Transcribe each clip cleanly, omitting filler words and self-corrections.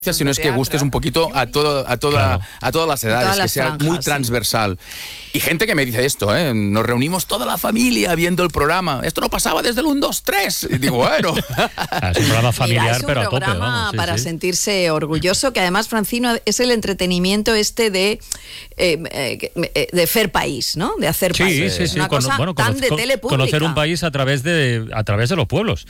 sino es que gustes un poquito a todas las edades, que sea muy transversal. Y gente que me dice esto, nos reunimos toda la familia viendo el programa. Esto no pasaba desde el 1, 2, 3. Y digo, bueno. Es un programa familiar, mira, es un pero a tope, programa vamos. Sí, para sí. sentirse orgulloso, que además, Francino, es el entretenimiento de Fer País, ¿no? De hacer país. Sí, sí. Una cosa tan de tele pública. Conocer un país a través de los pueblos.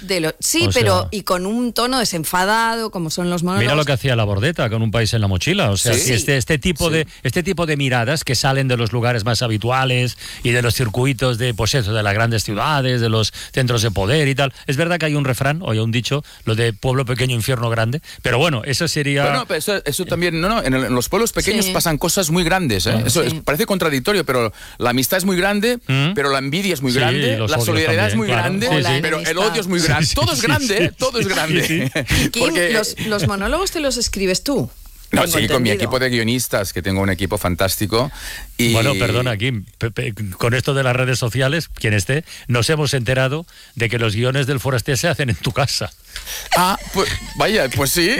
Y con un tono desenfadado, como son los monólogos. Mira lo que hacía La Bordeta con Un país en la mochila. O sea, Sí. este tipo de miradas que salen de los lugares más habituales y de los circuitos de las grandes ciudades, de los centros de poder y tal. Es verdad que hay un refrán, o hay un dicho, lo de pueblo pequeño, infierno grande. Pero bueno, eso sería... Bueno, pero eso también, en los pueblos pequeños pasan cosas muy grandes. Eso parece contradictorio, pero la amistad es muy grande, pero la envidia es muy grande, la solidaridad es muy grande, pero el odio es muy grande. Todo es grande, todo es grande. Kim, los monólogos te los escribes tú. No, sí, con mi equipo de guionistas, que tengo un equipo fantástico. Y... Bueno, perdona, Kim, con esto de las redes sociales, quien esté, nos hemos enterado de que los guiones del Forasté se hacen en tu casa. Ah, pues vaya, pues sí.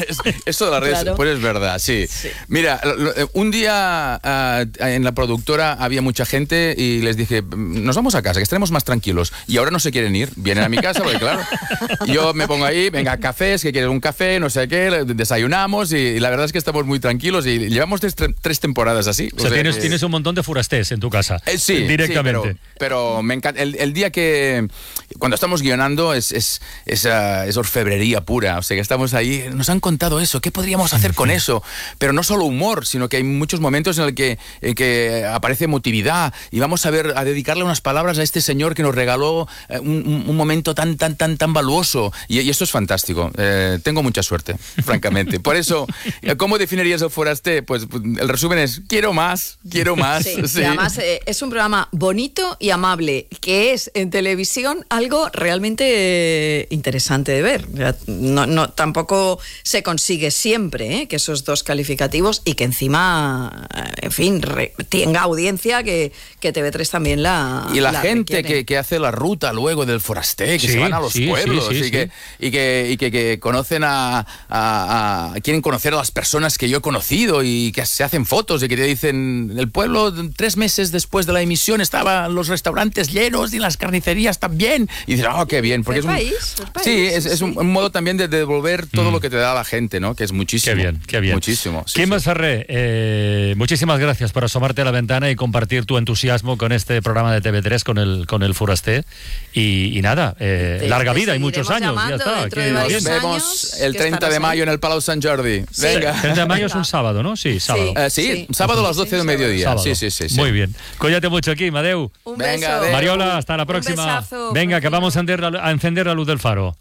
Eso de las redes, claro. Pues es verdad, sí. Mira, un día en la productora había mucha gente y les dije, nos vamos a casa, que estaremos más tranquilos. Y ahora no se quieren ir, vienen a mi casa, porque claro, yo me pongo ahí, venga, cafés, que quieres un café, no sé qué, desayunamos y la verdad es que estamos muy tranquilos y llevamos tres temporadas así. O sea, tienes un montón de Forastés en tu casa. Sí, directamente. Sí, pero me encanta. El día que, cuando estamos guionando, es orfebrería pura. O sea, que estamos ahí, nos han contado eso, ¿qué podríamos hacer con eso? Pero no solo humor, sino que hay muchos momentos en el que aparece emotividad y vamos a dedicarle unas palabras a este señor que nos regaló un momento tan valuoso. Y eso es fantástico. Tengo mucha suerte, francamente. Por eso, ¿cómo definirías el Forasté? Pues el resumen es, quiero más. Sí. Y además es un programa bonito y amable, que es en televisión algo realmente interesante de ver. No, tampoco se consigue siempre que esos dos calificativos y que encima, en fin, tenga audiencia, que TV3 también la y la gente requiere. que hace la ruta luego del Forasté, que se van a los pueblos y que conocen quieren conocer a las personas que yo he conocido y que se hacen fotos y que te dicen, el pueblo 3 meses después de la emisión estaban los restaurantes llenos y las carnicerías también. Y dices, qué bien. Porque es un modo también de devolver todo lo que te da la gente, ¿no? Que es muchísimo. Qué bien. Muchísimo. Kim Mazarré, muchísimas gracias por asomarte a la ventana y compartir tu entusiasmo con este programa de TV3, con el Forasté. Y nada, larga vida y muchos años. Ya está. Nos vemos el 30 de mayo en el Palau Sant Jordi. Venga. El 30 de mayo es un sábado, ¿no? Sí, sábado. Sábado a las 12 del mediodía. Sábado. Sí. Muy bien. Cuídate mucho, Kim. Adeu. Un Venga, beso. adeu. Mariola, hasta la próxima. Un besazo, Venga, que Francino. vamos a encender la luz del faro.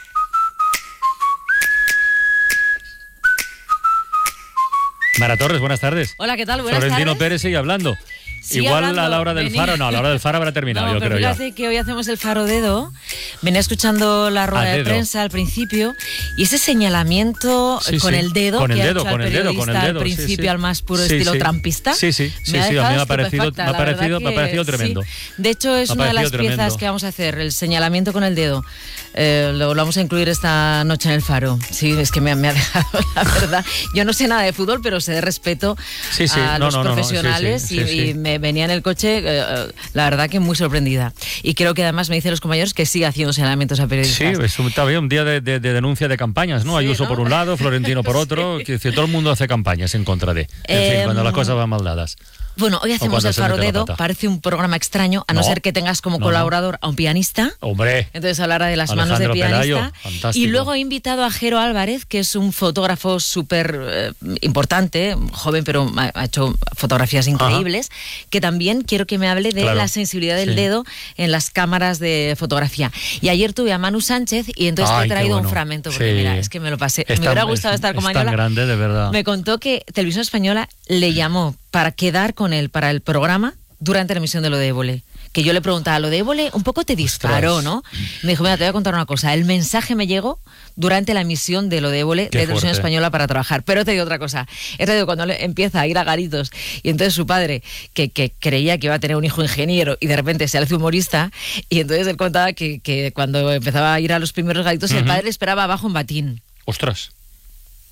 Mara Torres, buenas tardes. Hola, ¿qué tal? Buenas Florentino tardes. Pérez sigue hablando. Sigue Igual hablando. a la hora del faro, no, a la hora del faro habrá terminado, No, yo pero creo ya. fíjate que hoy hacemos el faro dedo. Venía escuchando la rueda de dedo. prensa al principio y ese señalamiento con el dedo que ha hecho al periodista al principio, al más puro estilo trampista. Sí, a mí me ha parecido tremendo. Sí. De hecho, es una de las piezas que vamos a hacer, el señalamiento con el dedo. Lo vamos a incluir esta noche en el faro. Sí, es que me ha dejado, la verdad. Yo no sé nada de fútbol, pero sé de respeto a los profesionales y me venía en el coche, la verdad que muy sorprendida. Y creo que además me dicen los compañeros que sigue haciendo señalamientos a periodistas. Sí, está bien, un día de denuncia de campañas, ¿no? Ayuso por un lado, Florentino por otro, que todo el mundo hace campañas en contra de. En fin, cuando las cosas van mal dadas. Bueno, hoy hacemos el faro dedo, parece un programa extraño, a no ser que tengas como colaborador a un pianista. Hombre. Entonces hablará de las manos de pianista. Y luego he invitado a Jero Álvarez, que es un fotógrafo súper importante, joven, pero ha hecho fotografías increíbles, que también quiero que me hable de la sensibilidad del dedo en las cámaras de fotografía. Y ayer tuve a Manu Sánchez y entonces te he traído un fragmento, porque mira, es que me lo pasé. Me hubiera gustado estar con Manuela. Es tan grande, de verdad. Me contó que Televisión Española le llamó para quedar con él para el programa durante la emisión de Lo de Évole. Que yo le preguntaba, lo de Évole un poco te disparó, ¿no? Me dijo, mira, te voy a contar una cosa. El mensaje me llegó durante la emisión de Lo de Évole de Televisión Española para trabajar. Pero te digo otra cosa. Te digo, cuando empieza a ir a garitos y entonces su padre, que creía que iba a tener un hijo ingeniero y de repente se hace humorista, y entonces él contaba que cuando empezaba a ir a los primeros garitos, el padre le esperaba abajo en batín. Ostras.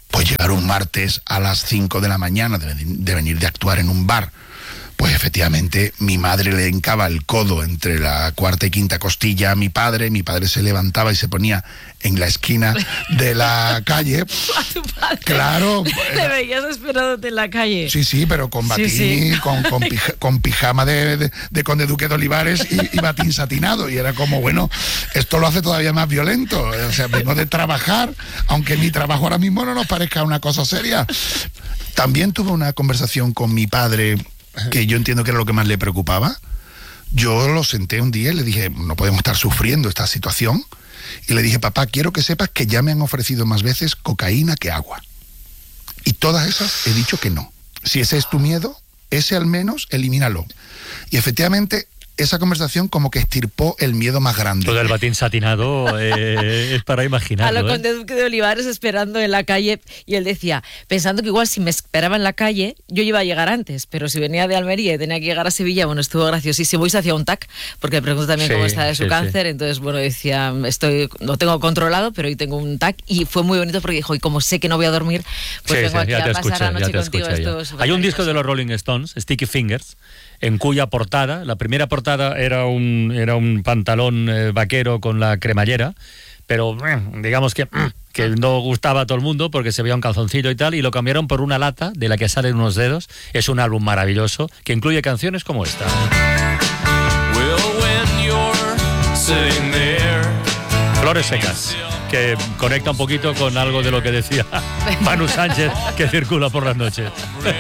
pues llegar un martes a las 5 de la mañana de venir de actuar en un bar, pues efectivamente mi madre le hincaba el codo entre la cuarta y quinta costilla a mi padre se levantaba y se ponía en la esquina de la calle. A tu padre. Claro. Le veías esperándote en la calle. Sí, pero con batín, Sí. con pijama de Conde Duque de Olivares y batín satinado. Y era como, bueno, esto lo hace todavía más violento. O sea, vengo de trabajar, aunque mi trabajo ahora mismo no nos parezca una cosa seria. También tuve una conversación con mi padre que yo entiendo que era lo que más le preocupaba. Yo lo senté un día y le dije, no podemos estar sufriendo esta situación. Y le dije, papá, quiero que sepas que ya me han ofrecido más veces cocaína que agua. Y todas esas he dicho que no. Si ese es tu miedo, ese al menos elimínalo. Y efectivamente, esa conversación como que estirpó el miedo más grande. Todo el batín satinado es para A imaginarlo. lo Conde Duque de Olivares esperando en la calle, y él decía, pensando que igual si me esperaba en la calle, yo iba a llegar antes, pero si venía de Almería y tenía que llegar a Sevilla, bueno, estuvo graciosísimo y se hacía un TAC, porque le preguntó también Sí, cómo está de su sí, cáncer, entonces, bueno, decía, lo tengo controlado, pero hoy tengo un TAC, y fue muy bonito porque dijo, y como sé que no voy a dormir, pues vengo aquí a pasar la noche contigo. Hay un disco de los Rolling Stones, Sticky Fingers, en cuya portada, la primera portada era un pantalón vaquero con la cremallera, pero digamos que no gustaba a todo el mundo porque se veía un calzoncillo y tal, y lo cambiaron por una lata de la que salen unos dedos. Es un álbum maravilloso que incluye canciones como esta. Flores secas, que conecta un poquito con algo de lo que decía Manu Sánchez, que circula por las noches.